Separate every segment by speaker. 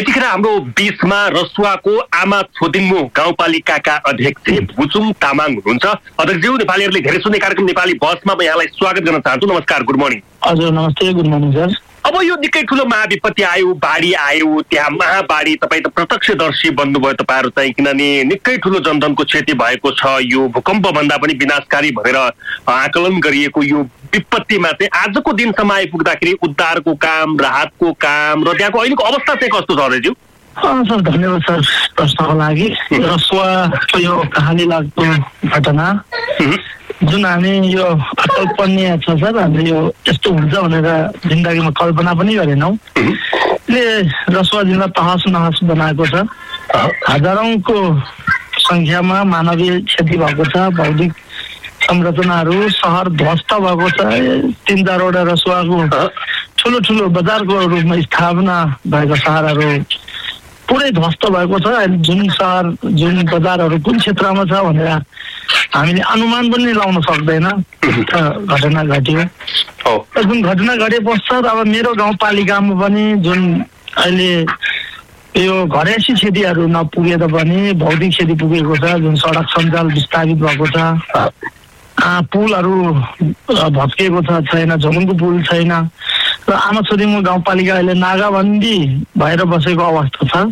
Speaker 1: यतिखेर हाम्रो बीचमा रसुवाको आमा छोदिङमु गाउँपालिकाका अध्यक्ष भुचुङ तामाङ हुनुहुन्छ। अध्यक्षज्यू, नेपालीहरूले धेरै सुन्ने कार्यक्रम नेपाली बसमा म यहाँलाई स्वागत गर्न चाहन्छु। नमस्कार, गुड मर्निङ।
Speaker 2: हजुर नमस्ते, गुड मर्निङ सर।
Speaker 1: अब यो निकै ठुलो महाविपत्ति आयो, बाढी आयो, त्यहाँ महाबाढी, तपाईँ त प्रत्यक्षदर्शी बन्नुभयो तपाईँहरू चाहिँ, किनभने निकै ठुलो जनधनको क्षति भएको छ। यो भूकम्प भन्दा पनि विनाशकारी भनेर आकलन गरिएको यो विपत्तिमा चाहिँ आजको दिनसम्म आइपुग्दाखेरि उद्धारको काम, राहतको काम र त्यहाँको अहिलेको अवस्था चाहिँ कस्तो छ अध्यक्षज्यू?
Speaker 2: सर धन्यवाद सर प्रश्नको लागि। रसुवाको यो कहानी लाग्दो घटना जुन हामी यो अकल्पनीय छ सर, हामीले यो यस्तो हुन्छ भनेर जिन्दगीमा कल्पना पनि गरेनौँ। यसले रसुवा जिल्ला तहस नहस बनाएको छ। हजारौंको संख्यामा मानवीय क्षति भएको छ। भौतिक संरचनाहरू सहर ध्वस्त भएको छ। 3-4वटा रसुवाको ठुलो ठुलो बजारको रूपमा स्थापना भएको सहरहरू पुरै ध्वस्त भएको छ। जुन सहर जुन बजारहरू कुन क्षेत्रमा छ भनेर हामीले अनुमान पनि लाउन सक्दैन। घटना घट्यो। जुन घटना घटे पश्चात अब मेरो गाउँपालिकामा पनि जुन अहिले यो घरेसी क्षतिहरू नपुगे तापनि भौतिक क्षति पुगेको छ। जुन सडक सञ्जाल विस्थापित भएको छ, पुलहरू भत्किएको छैन, झोलुङको पुल छैन र आमा छोदिङमु गाउँपालिका अहिले नागाबन्दी भएर बसेको अवस्था छ।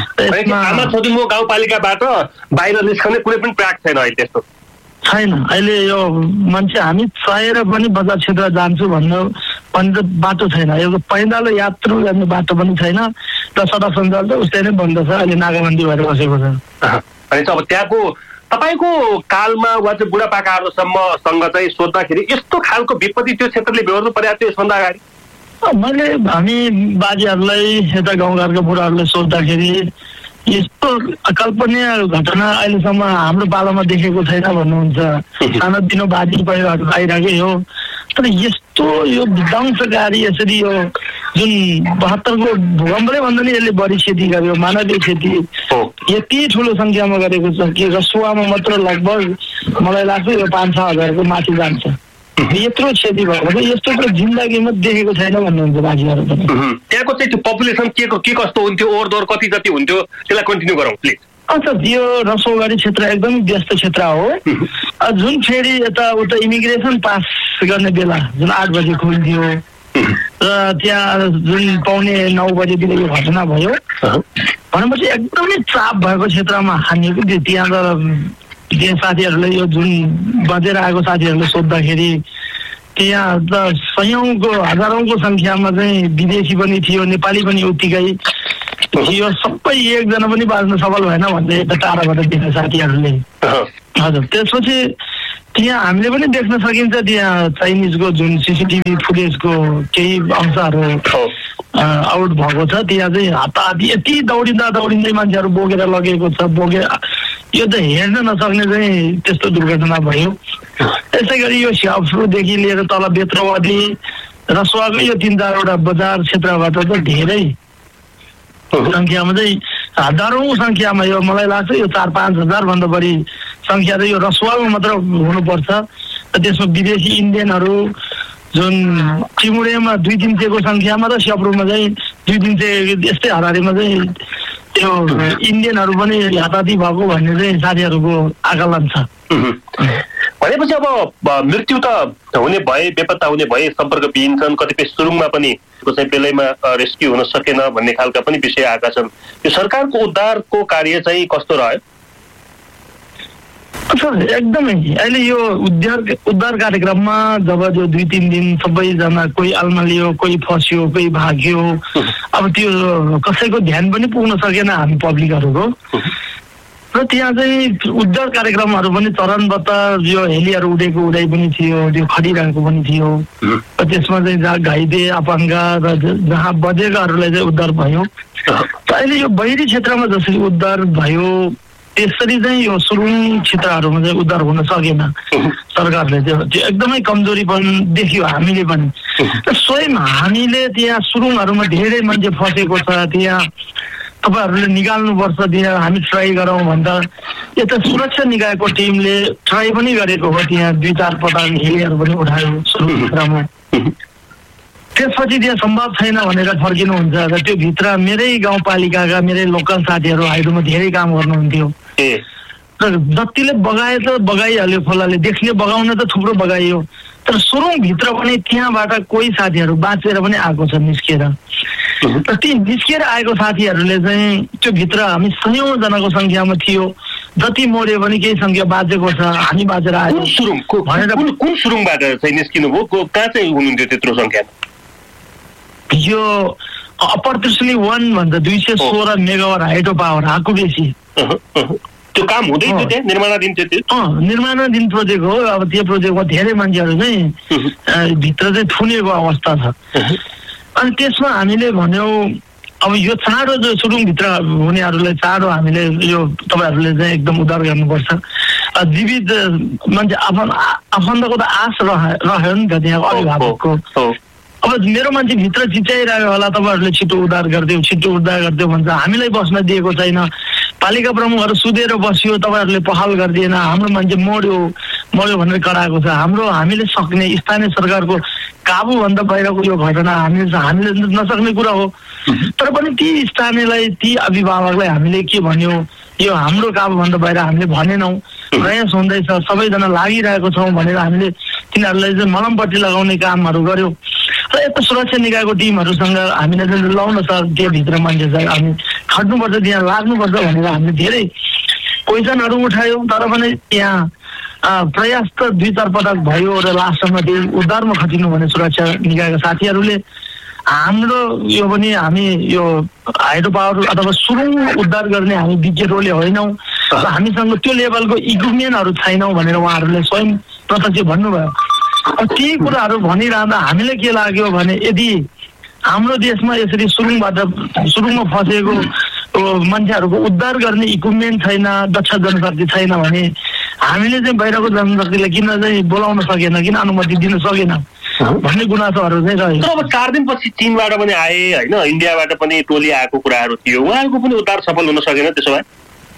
Speaker 1: आमा छोदिङमु गाउँपालिकाबाट बाहिर निस्कने कुनै पनि प्रयास छैन अहिले? त्यस्तो
Speaker 2: छैन। अहिले यो मान्छे हामी चाहेर पनि बजार क्षेत्र जान्छु भन्नु पनि बाटो छैन। यो पैदल यात्रु गर्ने बाटो पनि छैन र सडक सञ्जाल त उस्तै नै बन्द छ। अहिले नागाबन्दी भएर बसेको छ।
Speaker 1: अनि अब त्यहाँको तपाईँको कालमा वा चाहिँ बुढापाकाहरूसम्मसँग चाहिँ सोद्धाखेरि यस्तो खालको विपत्ति त्यो क्षेत्रले बेहोर्नु पर्या थियो यसभन्दा अगाडि?
Speaker 2: मैले हामी बाजेहरूलाई यता गाउँघरका बुढाहरूलाई सोद्धाखेरि यस्तो अकल्पनीय घटना अहिलेसम्म हाम्रो पालामा देखेको छैन भन्नुहुन्छ। सानोतिनो बाढी पहिरोहरू आइरहेकै हो, तर यस्तो यो विध्वंसकारी यसरी यो जुन 72को भूकम्पले भन्दा नि यसले बढी क्षति गर्यो। मानवीय क्षति यति ठुलो संख्यामा गरेको छ कि रसुवामा मात्र लगभग मलाई लाग्छ यो 5-6 हजारको माथि जान्छ। यत्रो क्षति भएको छ, यस्तो त जिन्दगीमा देखेको छैन भन्नुहुन्छ बाजीहरू पनि।
Speaker 1: त्यहाँको चाहिँ पपुलेसन के कस्तो हुन्थ्यो, ओहोरदोहोर कति जति हुन्थ्यो, त्यसलाई कन्टिन्यू गरौँ प्लिज।
Speaker 2: अच्छा, यो रसोगढी क्षेत्र एकदमै व्यस्त क्षेत्र हो। जुन फेरि यताउता इमिग्रेसन पास गर्ने बेला जुन 8 बजे खुल्थ्यो र त्यहाँ जुन पाउने 9 बजेतिर यो घटना भयो भनेपछि एकदमै चाप भएको क्षेत्रमा हानिएको थियो। त्यहाँ साथीहरूलाई यो जुन बजेर आएको साथीहरूले सोद्धाखेरि त्यहाँ त सयौंको हजारौंको संख्यामा चाहिँ विदेशी पनि थियो, नेपाली पनि उत्तिकै थियो। सबै एकजना पनि बाँच्न सफल भएन भन्दै यता टाढाबाट देख्ने साथीहरूले। हजुर, त्यसपछि त्यहाँ हामीले पनि देख्न सकिन्छ त्यहाँ चाइनिजको जुन सीसीटीभी फुटेजको केही अंशहरू आउट भएको छ। त्यहाँ चाहिँ हाताहाती यति दौडिँदै मान्छेहरू बोकेर लगेको छ। यो त हेर्न नसक्ने चाहिँ त्यस्तो दुर्घटना भयो। यसै गरी यो स्याफ्रुदेखि लिएर तल बेत्रवादी रसुवाको यो 3-4वटा बजार क्षेत्रबाट त धेरै संख्यामा चाहिँ हजारौं संख्यामा यो मलाई लाग्छ यो 4-5 हजार भन्दा बढी संख्या त यो रसुवामा मात्र हुनुपर्छ। त्यसमा विदेशी इन्डियनहरू जुन चिमुरेमा 2-300को संख्यामा र स्याफ्रुमा चाहिँ 2-300 यस्तै हारारीमा चाहिँ त्यो इन्डियनहरू पनि हाताहाती भएको भन्ने चाहिँ साथीहरूको आकलन छ।
Speaker 1: भनेपछि अब मृत्यु त हुने भए, बेपत्ता हुने भए, सम्पर्कविहीन छन्, कतिपय सुरुङमा पनि चाहिँ बेलैमा रेस्क्यु हुन सकेन भन्ने खालका पनि विषय आएका छन्। यो सरकारको उद्धारको कार्य चाहिँ कस्तो रह्यो?
Speaker 2: एकदमै अहिले यो उद्धार कार्यक्रममा जब जो 2-3 दिन सबैजना कोही अल्मलियो, कोही फस्यो, कोही भाग्यो, अब त्यो कसैको ध्यान पनि पुग्न सकेन हामी पब्लिकहरूको। र त्यहाँ चाहिँ उद्धार कार्यक्रमहरू पनि चरणबद्ध यो हेलिहरू उडेको उडाइ पनि थियो, त्यो खडिरहेको पनि थियो। र त्यसमा चाहिँ जहाँ घाइते, अपाङ्ग र जहाँ बजेकाहरूलाई चाहिँ उद्धार भयो। अहिले यो बहिरी क्षेत्रमा जसरी उद्धार भयो त्यसरी चाहिँ यो सुरुङ क्षेत्रहरूमा चाहिँ उद्धार हुन सकेन। सरकारले त्यो एकदमै कमजोरी पनि देख्यो हामीले पनि। स्वयं हामीले त्यहाँ सुरुङहरूमा धेरै मान्छे फसेको छ, त्यहाँ तपाईँहरूले निकाल्नुपर्छ, त्यहाँ हामी ट्राई गरौँ भन्दा यता सुरक्षा निकायको टिमले ट्राई पनि गरेको हो। त्यहाँ 2-4 पटक हेलिहरू पनि उठायो सुरुङ क्षेत्रमा। त्यसपछि त्यहाँ सम्भव छैन भनेर फर्किनुहुन्छ र त्यो भित्र मेरै गाउँपालिकाका मेरै लोकल साथीहरू हाइडोमा धेरै काम गर्नुहुन्थ्यो र जतिले बगाए त बगाइहाल्यो खोलाले देखले बगाउन त थुप्रो बगाइयो तर सुरुङभित्र पनि त्यहाँबाट कोही साथीहरू बाँचेर पनि आएको छ निस्किएर र ती निस्किएर आएको साथीहरूले चाहिँ त्यो भित्र हामी सयौँजनाको सङ्ख्यामा थियो जति मर्यो भने केही सङ्ख्या बाँचेको छ हामी बाँचेर आयो
Speaker 1: भनेर कुन सुरुङबाट चाहिँ निस्किनुभयो कहाँ चाहिँ हुनुहुन्थ्यो त्यत्रो सङ्ख्यामा
Speaker 2: यो अप्पर त्रिशुली 1 भन्छ 216 मेगावाट हाइड्रो पावर आएको बेसी
Speaker 1: त्यो काम हुँदै थियो त्यहाँ निर्माणाधीन थियो त्यो
Speaker 2: निर्माणाधीन प्रोजेक्ट हो अब त्यो प्रोजेक्टमा धेरै मान्छेहरू चाहिँ भित्र चाहिँ थुनेको अवस्था छ अनि त्यसमा हामीले भन्यौँ अब यो चाँडो जो सुरुङभित्र हुनेहरूलाई चाँडो हामीले यो तपाईँहरूले चाहिँ एकदम उद्धार गर्नुपर्छ जीवित मान्छे आफन्तको त आश रह्यो नि त त्यहाँ अभिभावकको अब मेरो मान्छे भित्र चिच्याइरह्यो होला तपाईँहरूले छिटो उद्धार गरिदियो भन्छ हामीलाई बस्न दिएको छैन पालिका प्रमुखहरू सुतेर बस्यो तपाईँहरूले पहल गरिदिएन हाम्रो मान्छे मर्यो भनेर कराएको छ हामीले सक्ने स्थानीय सरकारको काबुभन्दा बाहिरको यो घटना हामीले नसक्ने कुरा हो तर पनि ती स्थानीयलाई ती अभिभावकलाई हामीले के भन्यौँ यो हाम्रो काबुभन्दा बाहिर हामीले भनेनौँ प्रयास हुँदैछ सबैजना लागिरहेको छौँ भनेर हामीले तिनीहरूलाई चाहिँ मलमपट्टि लगाउने कामहरू गर्यौँ र यता सुरक्षा निकायको टिमहरूसँग हामीले चाहिँ लाउन सर त्योभित्र मान्छे चाहिँ हामी खट्नुपर्छ त्यहाँ लाग्नुपर्छ भनेर हामीले धेरै क्वेसनहरू उठायौँ तर पनि त्यहाँ प्रयास त 2-4 पटक भयो र लास्टमा त्यो उद्धारमा खटिनु भने सुरक्षा निकायका साथीहरूले हाम्रो यो पनि हामी यो हाइड्रो पावर अथवा सुरुङ उद्धार गर्ने हामी विज्ञ रोले होइनौँ र हामीसँग त्यो लेभलको इक्विपमेन्टहरू छैनौँ भनेर उहाँहरूले स्वयं प्रत्यक्ष भन्नुभयो त्यही कुराहरू भनिरहँदा हामीले के लाग्यो भने यदि हाम्रो देशमा यसरी सुरुङमा फसेको मान्छेहरूको उद्धार गर्ने इक्विपमेन्ट छैन दक्ष जनशक्ति छैन भने हामीले चाहिँ बाहिरको जनशक्तिलाई किन चाहिँ बोलाउन सकेन किन अनुमति दिन सकेन भन्ने गुनासोहरू चाहिँ रह्यो
Speaker 1: तर अब 4 दिनपछि चीनबाट पनि आए होइन इन्डियाबाट पनि टोली आएको कुराहरू थियो उहाँहरूको पनि उद्धार सफल हुन सकेन त्यसो भए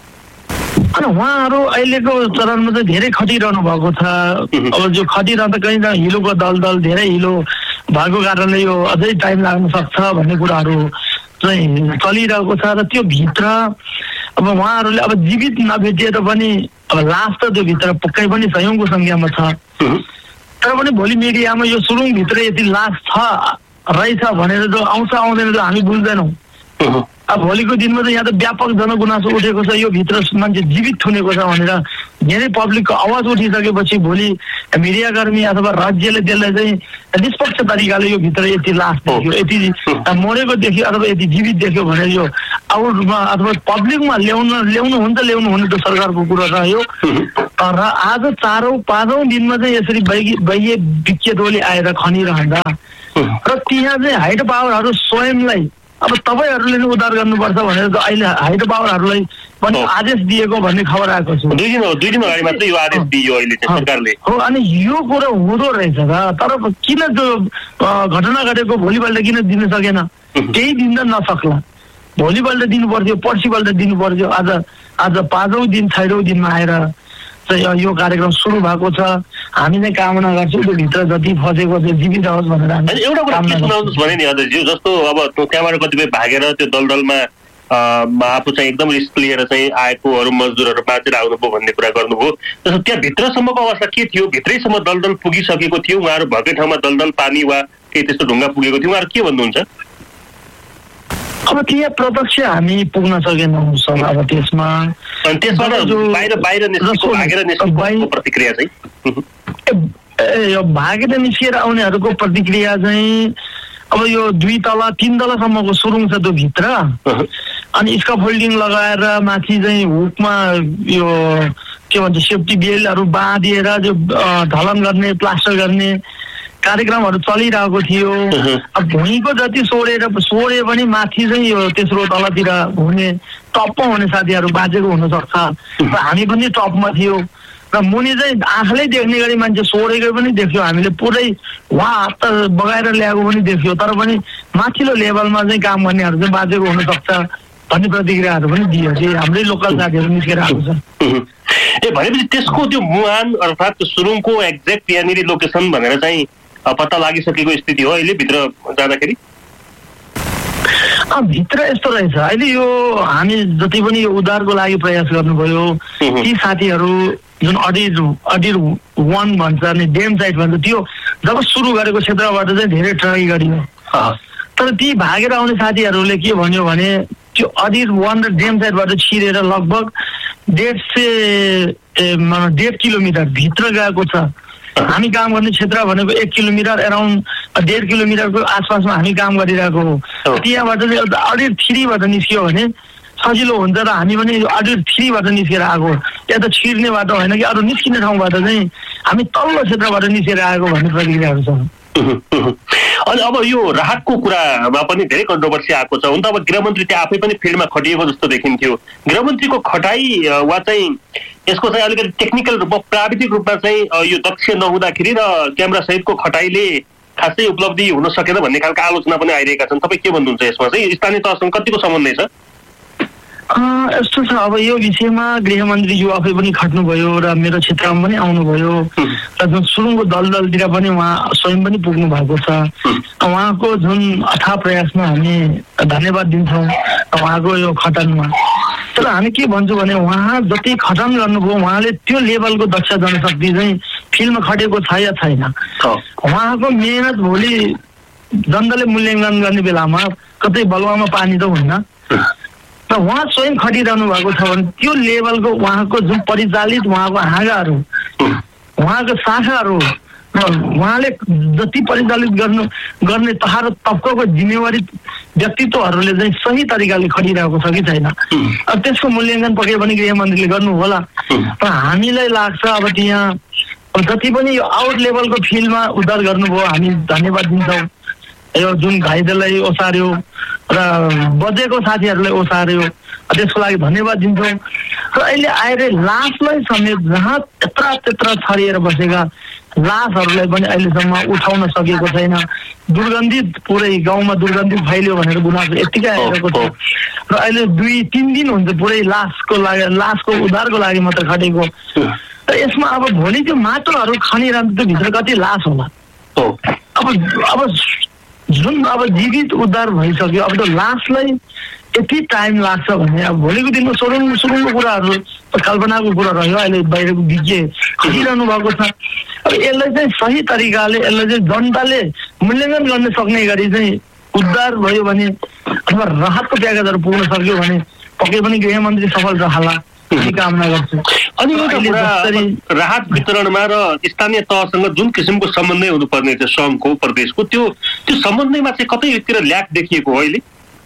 Speaker 2: अनि उहाँहरू अहिलेको चरणमा चाहिँ धेरै खटिरहनु भएको छ अब जो खटिरहँदा कहीँ हिलोको दलदल धेरै हिलो भएको कारणले यो अझै टाइम लाग्न सक्छ भन्ने कुराहरू चाहिँ चलिरहेको छ र त्यो भित्र अब उहाँहरूले अब जीवित नभेटिएर पनि अब लास त त्यो भित्र पक्कै पनि सयौँको सङ्ख्यामा छ तर पनि भोलि मिडियामा यो सुरुङभित्र यति लास छ रहेछ भनेर जो आउँछ आउँदैन हामी बुझ्दैनौँ अब भोलिको दिनमा त यहाँ त व्यापक जनगुनासो उठेको छ यो भित्र मान्छे जीवित थुनेको छ भनेर धेरै पब्लिकको आवाज उठिसकेपछि भोलि मिडियाकर्मी अथवा राज्यले त्यसलाई चाहिँ निष्पक्ष तरिकाले यो भित्र यति लास देख्यो यति मरेको देख्यो अथवा यति जीवित देख्यो भनेर यो आउटमा अथवा पब्लिकमा ल्याउनु हुने त सरकारको कुरा रह्यो तर आज 4औँ-5औँ दिनमा चाहिँ यसरी बाह्य विज्ञ टोली आएर खनिरहँदा र त्यहाँ चाहिँ हाइड्रो पावरहरू स्वयंलाई अब तपाईँहरूले नै उद्धार गर्नुपर्छ भनेर त अहिले हाइड्रो पावरहरूलाई पनि आदेश दिएको भन्ने खबर आएको छ
Speaker 1: 2 दिन अगाडि मात्रै यो आदेश दियो अहिले सरकारले
Speaker 2: हो अनि यो कुरा हुँदो रहेछ र तर किन त्यो घटना घटेको भोलिपल्ट किन दिन सकेन केही दिन त नसक्ला भोलिपल्ट दिनु पर्थ्यो पर्सिपल्ट दिनु पर्थ्यो आज 5औँ दिन 6औँ दिनमा आएर चाहिँ यो कार्यक्रम सुरु भएको छ हामी नै कामना गर्छौँ त्यो भित्र जति फसेको त्यो जीवित होस् भनेर
Speaker 1: एउटा कुरा के सुनाउनुहोस् भने नि अध्यक्षज्यू जस्तो अब त्यहाँबाट कतिपय भागेर त्यो दलदलमा आफू चाहिँ एकदम रिस्क लिएर चाहिँ आएकोहरू मजदुरहरू बाँचेर आउनुभयो भन्ने कुरा गर्नुभयो जस्तो त्यहाँ भित्रसम्मको अवस्था के थियो भित्रैसम्म दलदल पुगिसकेको थियो उहाँहरू भएकै ठाउँमा दलदल पानी वा केही त्यस्तो ढुङ्गा पुगेको थियो उहाँहरू के भन्नुहुन्छ
Speaker 2: अब त्यहाँ प्रत्यक्ष हामी पुग्न सकेनौँ सर अब त्यसमा
Speaker 1: अनि त्यसबाट बाहिर निस्केको प्रतिक्रिया चाहिँ
Speaker 2: यो भागेर निस्किएर आउनेहरूको प्रतिक्रिया चाहिँ अब यो 2 तला 3 तलासम्मको सुरुङ छ त्यो भित्र अनि स्काफोल्डिङ लगाएर माथि चाहिँ हुकमा यो के भन्छ सेफ्टी बेलहरू बाँधिएर जो ढलन गर्ने प्लास्टर गर्ने कार्यक्रमहरू चलिरहेको थियो अब भुइँको जति सोरे पनि माथि चाहिँ यो तेस्रो तलतिर हुने टपमा हुने साथीहरू बाँचेको हुनसक्छ र हामी पनि टपमा थियो र मुनि चाहिँ आँखाले देख्ने गरी मान्छे सोरेको पनि देख्यो हामीले पुरै उहाँ हात बगाएर ल्याएको पनि देख्यो तर पनि माथिल्लो लेभलमा चाहिँ काम गर्नेहरू चाहिँ बाँचेको हुनसक्छ भन्ने प्रतिक्रियाहरू पनि दियो चाहिँ हाम्रै लोकल साथीहरू निस्केर आएको छ
Speaker 1: भनेपछि त्यसको त्यो मुहान अर्थात् सुरुङको एक्ज्याक्ट यहाँनिर लोकेसन भनेर चाहिँ पत्ता लागिसकेको स्थिति हो अहिले भित्र जाँदाखेरि?
Speaker 2: भित्र यस्तो रहेछ, अहिले यो हामी जति पनि यो उद्धारको लागि प्रयास गर्नुभयो, ती साथीहरू जुन अडिर 1 भन्छ अनि ड्याम साइट भन्छ, त्यो जब सुरु गरेको क्षेत्रबाट चाहिँ धेरै ट्राई गरियो। तर ती भागेर आउने साथीहरूले के भन्यो भने त्यो अडिर 1 र ड्याम साइटबाट छिरेर लगभग 1.5 किलोमिटर भित्र गएको छ। हामी काम गर्ने क्षेत्र भनेको 1 किलोमिटर एराउन्ड 1.5 किलोमिटरको आसपासमा हामी काम गरिरहेको हो। त्यहाँबाट चाहिँ अडिर 3बाट निस्कियो भने सजिलो हुन्छ र हामी पनि अडिर 3बाट निस्केर आएको, या त छिर्ने बाटो होइन कि अरू निस्किने ठाउँबाट चाहिँ हामी तल्लो क्षेत्रबाट निस्केर आएको भन्ने प्रतिक्रियाहरू छ।
Speaker 1: अनि अब यो राहतको कुरामा पनि धेरै कन्ट्रोभर्सी आएको छ। हुन त अब गृहमन्त्री त्यहाँ आफै पनि फिल्डमा खटिएको जस्तो देखिन्थ्यो। गृहमन्त्रीको खटाई वा चाहिँ यसको चाहिँ अलिकति टेक्निकल रूपमा प्राविधिक रूपमा चाहिँ यो दक्ष नहुँदाखेरि र क्यामेरा सहितको खटाइले खासै उपलब्धि हुन सकेन भन्ने खालको आलोचना पनि आइरहेका छन्। तपाईँ के भन्नुहुन्छ यसमा चाहिँ? स्थानीय तहसँग कतिको समन्वय छ?
Speaker 2: यस्तो छ, अब यो विषयमा गृहमन्त्रीज्यू आफै पनि खट्नुभयो र मेरो क्षेत्रमा पनि आउनुभयो र जुन सुरुङको दलतिर पनि उहाँ स्वयं पनि पुग्नु भएको छ। उहाँको जुन अथाह प्रयासमा हामी धन्यवाद दिन्छौँ उहाँको यो खटनमा। तर हामी के भन्छौँ भने उहाँ जति खटन गर्नुभयो उहाँले त्यो लेभलको दक्ष जनशक्ति चाहिँ फिल्डमा खटेको छ या छैन। उहाँको मेहनत भोलि जनताले मूल्याङ्कन गर्ने बेलामा कतै बलुवामा पानी त हुन्न। र उहाँ स्वयं खटिरहनु भएको छ भने त्यो लेभलको उहाँको जुन परिचालित उहाँको हाँगाहरू, उहाँको शाखाहरू, उहाँले जति परिचालित गर्ने तह र तब्काको जिम्मेवारी व्यक्तित्वहरूले चाहिँ सही तरिकाले खटिरहेको छ कि छैन, अब त्यसको मूल्याङ्कन पक्कै पनि गृहमन्त्रीले गर्नु होला। र हामीलाई लाग्छ अब त्यहाँ जति पनि यो आउट लेभलको फिल्डमा उद्धार गर्नुभयो हामी धन्यवाद दिन्छौँ। यो जुन घाइतेलाई ओसार्यो र बजेको साथीहरूलाई ओसार्यो त्यसको लागि धन्यवाद दिन्छौँ। र अहिले आएर लासलाई समेत जहाँ त्यत्र छरिएर बसेका लासहरूलाई पनि अहिलेसम्म उठाउन सकेको छैन। दुर्गन्धित पुरै गाउँमा दुर्गन्धित फैल्यो भनेर गुनासो यत्तिकै आइरहेको छ र अहिले 2-3 दिन हुन्छ पुरै लासको उद्धारको लागि मात्र खटेको। र यसमा अब भोलि त्यो माटोहरू खनिरहन्छ त्यो भित्र कति लास होला। अब जुन अब जीवित उद्धार भइसक्यो, अब त्यो लासलाई यति टाइम लाग्छ भने अब भोलिको दिनमा सुरुङको कुराहरू कल्पनाको कुरा रह्यो। अहिले बाहिरको विज्ञ खटिरहनु भएको छ। अब यसलाई चाहिँ सही तरिकाले यसलाई चाहिँ जनताले मूल्याङ्कन गर्न सक्ने गरी चाहिँ उद्धार भयो भने अथवा राहतको प्याकेजहरू पुग्न सक्यो भने पक्कै पनि गृहमन्त्री सफल रहला कामना गर्छु।
Speaker 1: अनि राहत वितरणमा र स्थानीय तहसँग जुन किसिमको समन्वय हुनुपर्ने थियो सङ्घको प्रदेशको त्यो समन्वयमा चाहिँ कतैतिर ल्याक देखिएको हो अहिले?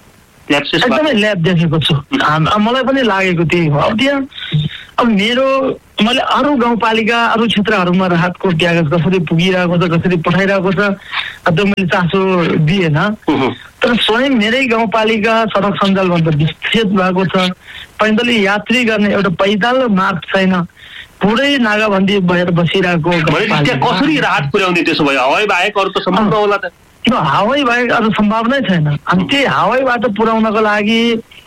Speaker 2: एकदमै ल्याब देखेको छु, मलाई पनि लागेको त्यही हो। अब त्यहाँ अब मैले अरू गाउँपालिका अरू क्षेत्रहरूमा राहतको प्याकेज कसरी पुगिरहेको छ कसरी पठाइरहेको छ त्यो मैले चासो दिएन। तर स्वयं मेरै गाउँपालिका सडक सञ्जालभन्दा विच्छेद भएको छ। पैदल यात्री गर्ने एउटा पैदल मार्ग छैन, पुरै नागाबन्दी भएर बसिरहेको।
Speaker 1: कसरी राहत पुर्याउने त्यसो भए? हवाई बाहेक अरू त सम्भव होला त?
Speaker 2: हवाई बाहेक अरू सम्भावनै छैन। अनि त्यही हवाई बाटो पुर्याउनको लागि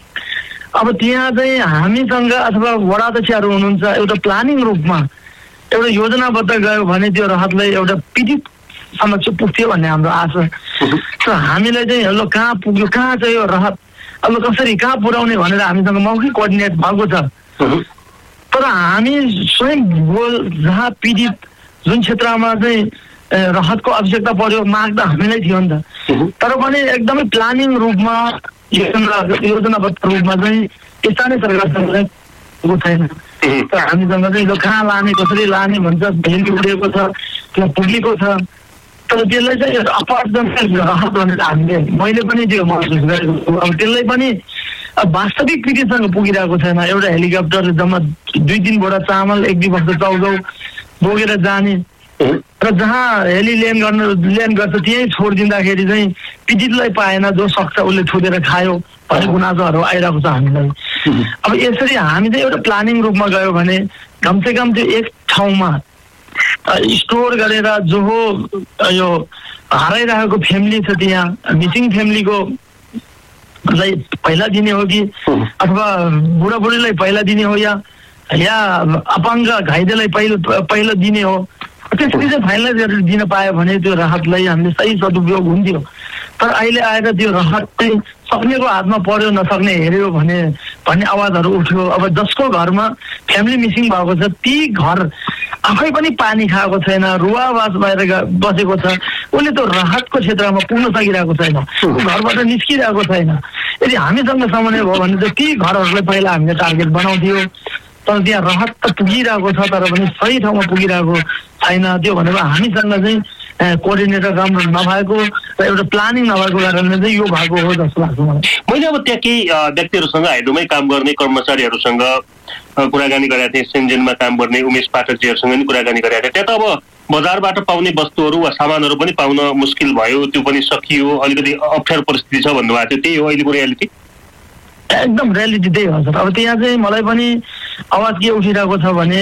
Speaker 2: अब त्यहाँ चाहिँ हामीसँग अथवा वडा अध्यक्षहरू हुनुहुन्छ एउटा प्लानिङ रूपमा एउटा योजनाबद्ध गयो भने त्यो राहतलाई एउटा पीडित समक्ष पुग्थ्यो भन्ने हाम्रो आशा छ। हामीलाई चाहिँ ल कहाँ पुग्यो, कहाँ चाहिँ यो राहत अब कसरी कहाँ पुर्याउने भनेर हामीसँग मौखिक कोअर्डिनेट भएको छ। तर हामी स्वयं जहाँ पीडित जुन क्षेत्रमा चाहिँ राहतको आवश्यकता पर्यो माग त हामीलाई थियो नि त। तर पनि एकदमै प्लानिङ रूपमा योजनाबद्ध रूपमा चाहिँ स्थानीय सरकारसँग छैन। तर हामीसँग चाहिँ यो कहाँ लाने कसरी लाने भन्छ, भेन्डी उडेको छ त्यहाँ पुगेको छ। तर त्यसलाई चाहिँ अपर्चुनिटी राहत भनेर मैले पनि त्यो महसुस गरेको छु। अब त्यसलाई पनि वास्तविक पीडितसँग पुगिरहेको छैन। एउटा हेलिकप्टर जम्मा 2-3 बोरा चामल 1-2 बस्ता चाउचाउ बोकेर जाने र जहाँ हेली ल्यान्ड गर्छ त्यहीँ छोडिदिँदाखेरि चाहिँ पीडितलाई पाएन, जो सक्छ उसले थुदेर खायो भन्ने गुनासोहरू आइरहेको छ हामीलाई। अब यसरी हामी चाहिँ एउटा प्लानिङ रूपमा गयो भने कमसेकम त्यो एक ठाउँमा स्टोर गरेर जो हो यो हराइरहेको फ्यामिली छ त्यहाँ मिसिङ फ्यामिलीको पहिला दिने हो कि अथवा बुढाबुढीलाई पहिला दिने हो या अपाङ्ग घाइतेलाई पहिला दिने हो त्यसरी चाहिँ फाइनलाइज गरेर दिन पायो भने त्यो राहतलाई हामीले सही सदुपयोग हुन्थ्यो। तर अहिले आएर त्यो राहत चाहिँ सक्नेको हातमा पर्यो नसक्ने हेऱ्यो भन्ने आवाजहरू उठ्यो। अब जसको घरमा फ्यामिली मिसिङ भएको छ ती घर आफै पनि पानी खाएको छैन, रुवावास भएर बसेको छ, उसले त्यो राहतको क्षेत्रमा पुग्न सकिरहेको छैन, घरबाट निस्किरहेको छैन। यदि हामीसँग समन्वय भयो भने चाहिँ ती घरहरूलाई पहिला हामीले टार्गेट बनाउँथ्यो। तर त्यहाँ राहत त पुगिरहेको छ तर पनि सही ठाउँमा पुगिरहेको छैन। त्यो भनेको हामीसँग चाहिँ कोअर्डिनेटर राम्रो नभएको र एउटा प्लानिङ नभएको कारणले चाहिँ यो भएको हो जस्तो लाग्छ मलाई।
Speaker 1: मैले अब त्यहाँ केही व्यक्तिहरूसँग हाइड्रोमै काम गर्ने कर्मचारीहरूसँग कुराकानी गरेका थिएँ। सेन्जेनमा काम गर्ने उमेश पाठकजीहरूसँग पनि कुराकानी गरेका थिएँ। त्यहाँ त अब बजारबाट पाउने वस्तुहरू वा सामानहरू पनि पाउन मुस्किल भयो, त्यो पनि सकियो, अलिकति अप्ठ्यारो परिस्थिति छ भन्नुभएको थियो। त्यही हो अहिलेको रियालिटी?
Speaker 2: एकदम रियालिटी त्यही हो सर। अब त्यहाँ चाहिँ मलाई पनि आवाज के उठिरहेको छ भने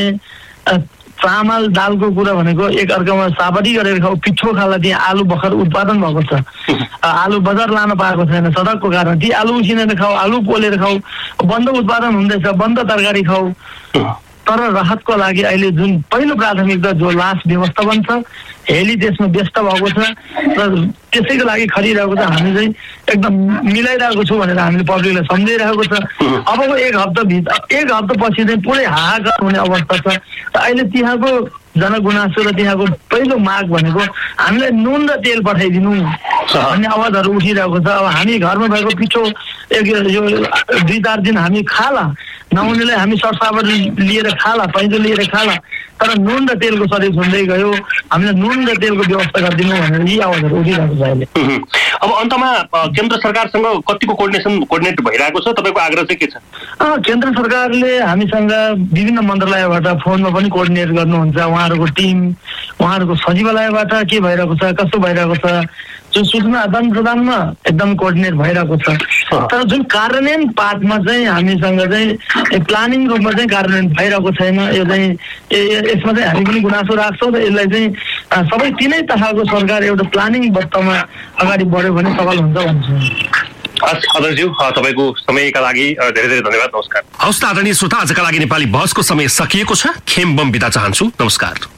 Speaker 2: चामल दालको कुरा भनेको एक अर्कामा साबरी गरेर खाऊ, पिठो खाला। त्यहाँ आलु भर्खर उत्पादन भएको छ, आलु बजार लान पाएको छैन सडकको कारण। ती आलु उसिनेर खाऊ, आलु पोलेर खाऊ, बन्द उत्पादन हुँदैछ, बन्द तरकारी खाऊ। तर राहतको लागि अहिले जुन पहिलो प्राथमिकता जो लास व्यवस्थापन छ, हेली देशमा व्यस्त भएको छ र त्यसैको लागि खरिरहेको छ। हामी चाहिँ एकदम मिलाइरहेको छु भनेर हामीले पब्लिकलाई सम्झाइरहेको छ। अबको एक हप्तापछि चाहिँ पुरै हाहाकार हुने अवस्था छ। अहिले त्यहाँको जनगुनासो र त्यहाँको पहिलो माग भनेको हामीलाई नुन र तेल पठाइदिनु भन्ने आवाजहरू उठिरहेको छ। अब हामी घरमा भएको पिठो यो 2-4 दिन हामी खाला, नहुनेलाई हामी सरसाबर लिएर खाला, पैँचो लिएर खाला। तर नुन र तेलको शरीर हुँदै गयो, हामीले नुन र तेलको व्यवस्था गरिदिनु भनेर यी आवाजहरू उठिरहेको छ अहिले।
Speaker 1: अब अन्तमा केन्द्र सरकारसँग कतिको कोअर्डिनेट भइरहेको छ? तपाईँको आग्रह चाहिँ के छ?
Speaker 2: केन्द्र सरकारले हामीसँग विभिन्न मन्त्रालयबाट फोनमा पनि कोअर्डिनेट गर्नुहुन्छ। उहाँहरूको टिम, उहाँहरूको सचिवालयबाट के भइरहेको छ, कस्तो भइरहेको छ, जुन सूचना आदान प्रदानमा एकदम कोअर्डिनेट भइरहेको छ। तर जुन कार्यान्वयन पार्टमा चाहिँ हामीसँग चाहिँ प्लानिङ रूपमा चाहिँ कार्यान्वयन भइरहेको छैन। यो चाहिँ यसमा चाहिँ हामी पनि गुनासो राख्छौँ र यसलाई चाहिँ सबै तिनै तहको सरकार एउटा प्लानिङ बत्तमा अगाडि बढ्यो भने सफल हुन्छ भन्छु।
Speaker 1: हस् अध्यक्षज्यू, तपाईँको समयका लागि धेरै धेरै धन्यवाद। नमस्कार।
Speaker 3: हवस् आदरणीय श्रोता, आजका लागि नेपाली बहसको समय सकिएको छ। खेम बम बिदा चाहन्छु। नमस्कार।